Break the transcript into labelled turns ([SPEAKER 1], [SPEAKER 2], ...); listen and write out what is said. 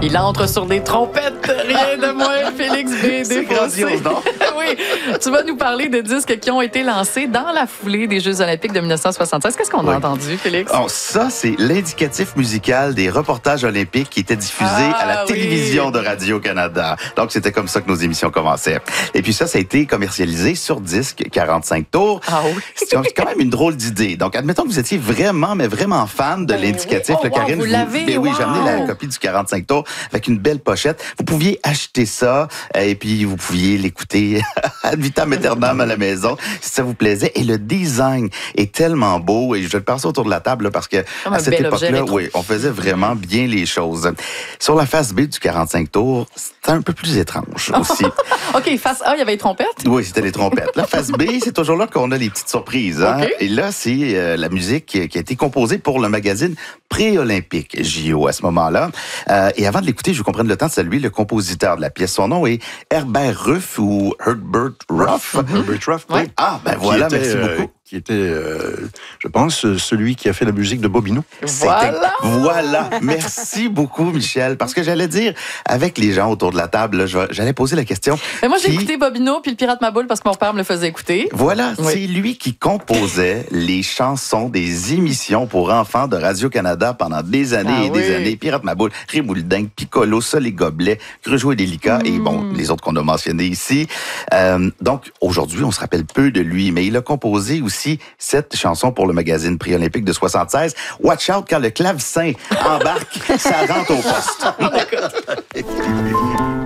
[SPEAKER 1] Il entre sur des trompettes, rien de moins, Félix B.
[SPEAKER 2] C'est grandiose, non?
[SPEAKER 1] Oui, tu vas nous parler de disques qui ont été lancés dans la foulée des Jeux olympiques de 1976. Qu'est-ce qu'on a entendu, Félix?
[SPEAKER 2] Alors, ça, c'est l'indicatif musical des reportages olympiques qui étaient diffusés à la télévision de Radio-Canada. Donc, c'était comme ça que nos émissions commençaient. Et puis ça a été commercialisé sur disque 45 tours.
[SPEAKER 1] Ah oui.
[SPEAKER 2] C'est quand même une drôle d'idée. Donc, admettons que vous étiez vraiment, mais vraiment fan de l'indicatif.
[SPEAKER 1] Oui.
[SPEAKER 2] Karine,
[SPEAKER 1] Vous l'avez?
[SPEAKER 2] Ben oui, j'ai amené la copie du 45 tours avec une belle pochette. Vous pouviez acheter ça et puis vous pouviez l'écouter ad vitam aeternam à la maison si ça vous plaisait. Et le design est tellement beau et je vais le passer autour de la table là, parce que à cette époque-là, oui, on faisait vraiment bien les choses. Sur la face B du 45 tours, c'était un peu plus étrange aussi.
[SPEAKER 1] OK, face A, il y avait les trompettes?
[SPEAKER 2] Oui, c'était les trompettes. La face B, c'est toujours là qu'on a les petites surprises. Hein?
[SPEAKER 1] Okay.
[SPEAKER 2] Et là, c'est la musique qui a été composée pour le magazine pré-olympique JO à ce moment-là. Et avant de l'écouter, je vous comprends le temps de saluer le compositeur de la pièce. Son nom est Herbert Ruff ou Herbert Ruff.
[SPEAKER 3] Herbert Ruff, oui.
[SPEAKER 2] Ah, ben voilà, merci beaucoup.
[SPEAKER 3] Qui était, je pense, celui qui a fait la musique de Bobino.
[SPEAKER 2] Voilà. Merci beaucoup, Michel. Parce que j'allais dire, avec les gens autour de la table, là, j'allais poser la question.
[SPEAKER 1] Mais moi, j'ai écouté Bobino puis le Pirate Maboule parce que mon père me le faisait écouter.
[SPEAKER 2] Voilà, c'est lui qui composait les chansons des émissions pour enfants de Radio-Canada pendant des années et des années. Pirate Maboule, Rémouledingue, Piccolo, Ça les gobelets, Grejou et Délicat et bon, les autres qu'on a mentionnés ici. Donc, aujourd'hui, on se rappelle peu de lui, mais il a composé aussi cette chanson pour le magazine pré-olympique de 76. Watch out quand le clavecin embarque, ça rentre au poste.